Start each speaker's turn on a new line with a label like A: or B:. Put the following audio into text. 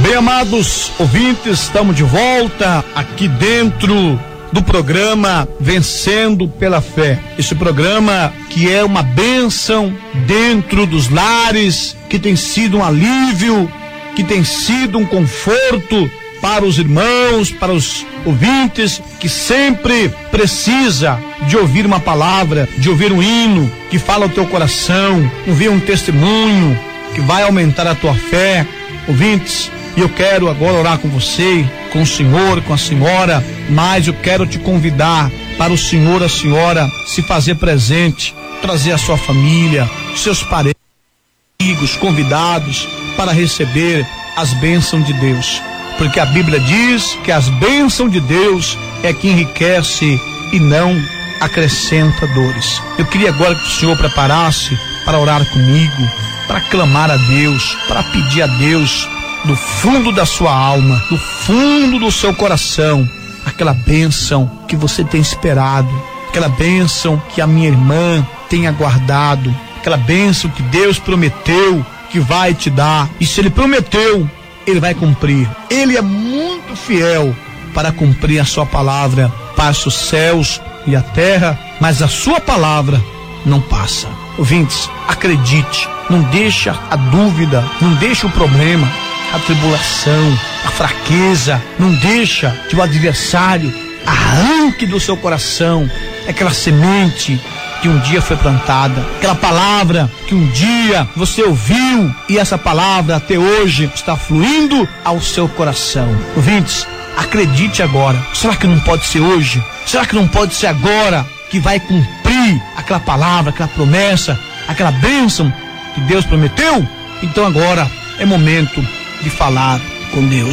A: Bem, amados ouvintes, estamos de volta aqui dentro do programa Vencendo pela Fé. Esse programa que é uma bênção dentro dos lares, que tem sido um alívio, que tem sido um conforto para os irmãos, para os ouvintes, que sempre precisa de ouvir uma palavra, de ouvir um hino que fala ao teu coração, ouvir um testemunho que vai aumentar a tua fé. Ouvintes, e eu quero agora orar com você, com o senhor, com a senhora, mas eu quero te convidar para o senhor, a senhora se fazer presente, trazer a sua família, seus parentes, amigos, convidados para receber as bênçãos de Deus, porque a Bíblia diz que as bênçãos de Deus é que enriquece e não acrescenta dores. Eu queria agora que o senhor preparasse para orar comigo, para clamar a Deus, para pedir a Deus do fundo da sua alma, do fundo do seu coração, aquela bênção que você tem esperado, aquela bênção que a minha irmã tem aguardado, aquela bênção que Deus prometeu que vai te dar. E se Ele prometeu, Ele vai cumprir. Ele é muito fiel para cumprir a sua palavra. Passa os céus e a terra, mas a sua palavra não passa. Ouvintes, acredite, não deixa a dúvida, não deixa o problema, a tribulação, a fraqueza, não deixa que o adversário arranque do seu coração aquela semente que um dia foi plantada, aquela palavra que um dia você ouviu e essa palavra até hoje está fluindo ao seu coração. Ouvintes, acredite agora. Será que não pode ser hoje? Será que não pode ser agora que vai cumprir aquela palavra, aquela promessa, aquela bênção que Deus prometeu? Então agora é momento de falar com Deus.